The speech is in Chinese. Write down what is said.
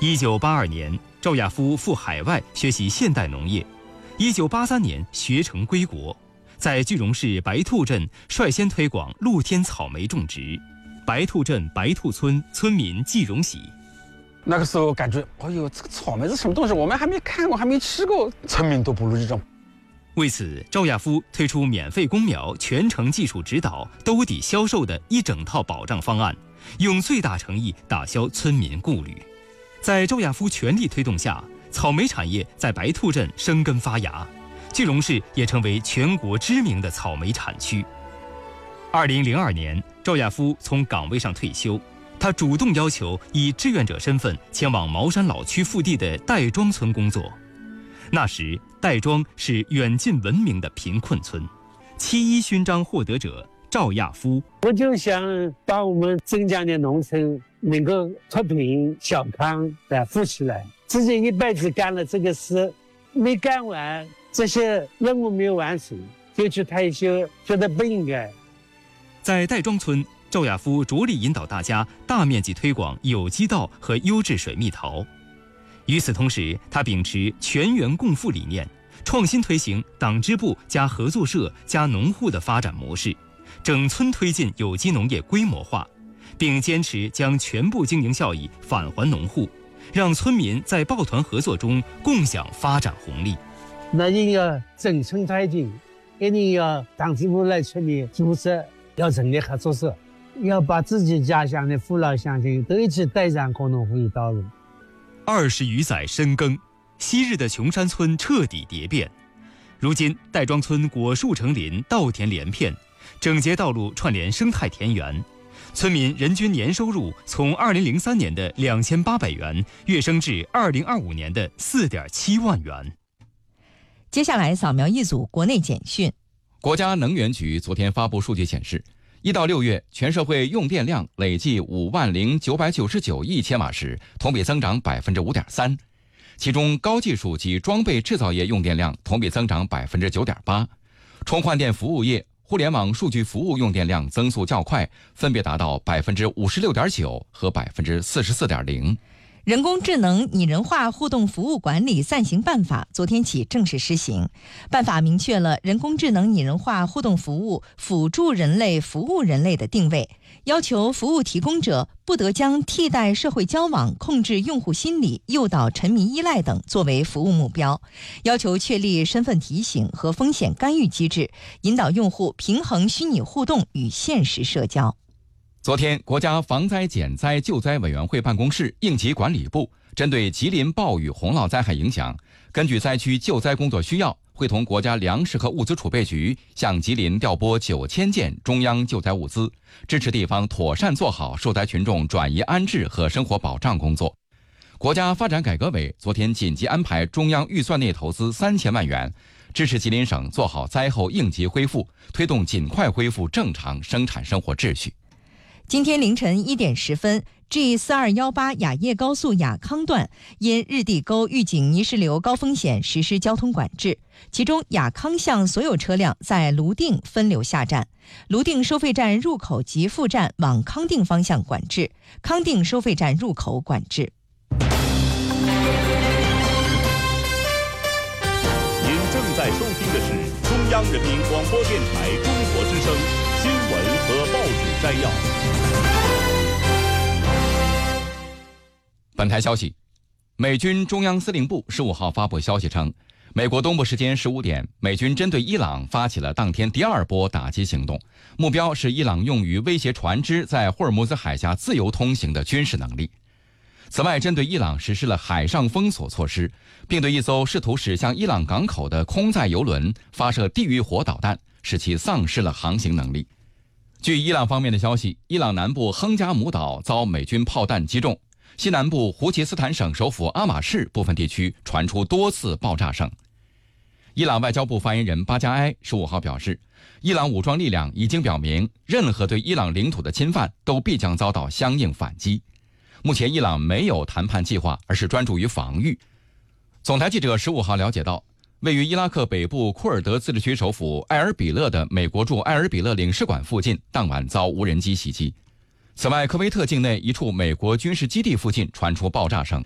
1982年，赵亚夫赴海外学习现代农业。1983年学成归国，在句容市白兔镇率先推广露天草莓种植。白兔镇白兔村村民季荣喜， 那个时候感觉，哎呦，这个草莓是什么东西？我们还没看过，还没吃过，村民都不如这种。 为此，赵亚夫推出免费公苗、全程技术指导、兜底销售的一整套保障方案，用最大诚意打消村民顾虑。在赵亚夫全力推动下，草莓产业在白兔镇生根发芽，句容市也成为全国知名的草莓产区。2002年，赵亚夫从岗位上退休，他主动要求以志愿者身份前往茅山老区腹地的戴庄村工作。那时，戴庄是远近闻名的贫困村。7·1勋章获得者赵亚夫， 我就想把我们镇江的农村能够脱贫小康的富起来。自己一辈子干了这个事，没干完，这些任务没有完成，就去退休，觉得不应该。 在戴庄村，赵亚夫着力引导大家大面积推广有机稻和优质水蜜桃。与此同时，他秉持全员共富理念，创新推行党支部加合作社加农户的发展模式，整村推进有机农业规模化，并坚持将全部经营效益返还农户，让村民在抱团合作中共享发展红利。 那你要整村推进，一定要党支部来村里组织，要成立合作社，要把自己家乡的父老乡亲都一起带上共同富裕道路。 20余载深耕，昔日的琼山村彻底蝶变。如今，戴庄村果树成林，稻田连片，整洁道路串联生态田园，村民人均年收入从2003年的2800元跃升至2025年的4.7万元。 接下来扫描一组国内简讯。 国家能源局昨天发布数据显示，1到6月全社会用电量累计50999亿千瓦时，同比增长5.3%。其中，高技术及装备制造业用电量同比增长9.8%，充换电服务业、互联网数据服务用电量增速较快，分别达到56.9%和44.0%。 人工智能拟人化互动服务管理暂行办法昨天起正式施行。办法明确了人工智能拟人化互动服务辅助人类服务人类的定位，要求服务提供者不得将替代社会交往、控制用户心理、诱导沉迷依赖等作为服务目标，要求确立身份提醒和风险干预机制，引导用户平衡虚拟互动与现实社交。 昨天，国家防灾减灾救灾委员会办公室应急管理部针对吉林暴雨洪涝灾害影响，根据灾区救灾工作需要，会同国家粮食和物资储备局向吉林调拨9000件中央救灾物资，支持地方妥善做好受灾群众转移安置和生活保障工作。国家发展改革委昨天紧急安排中央预算内投资3000万元，支持吉林省做好灾后应急恢复，推动尽快恢复正常生产生活秩序。 今天凌晨1点10分，G4218雅叶高速雅康段因日地沟预警泥石流高风险实施交通管制，其中雅康向所有车辆在泸定分流下站，泸定收费站入口及副站往康定方向管制，康定收费站入口管制。 您正在收听的是中央人民广播电台中国之声新闻和报纸摘要。 本台消息，美军中央司令部15号发布消息称，美国东部时间15点，美军针对伊朗发起了当天第2波打击行动，目标是伊朗用于威胁船只在霍尔木兹海峡自由通行的军事能力。此外，针对伊朗实施了海上封锁措施，并对一艘试图驶向伊朗港口的空载油轮发射地狱火导弹，使其丧失了航行能力。据伊朗方面的消息，伊朗南部亨加姆岛遭美军炮弹击中，西南部胡齐斯坦省首府阿马市部分地区传出多次爆炸声。伊朗外交部发言人巴加埃15号表示，伊朗武装力量已经表明，任何对伊朗领土的侵犯都必将遭到相应反击。目前伊朗没有谈判计划，而是专注于防御。总台记者15号了解到，位于伊拉克北部库尔德自治区首府艾尔比勒的美国驻艾尔比勒领事馆附近当晚遭无人机袭击。此外，科威特境内一处美国军事基地附近传出爆炸声，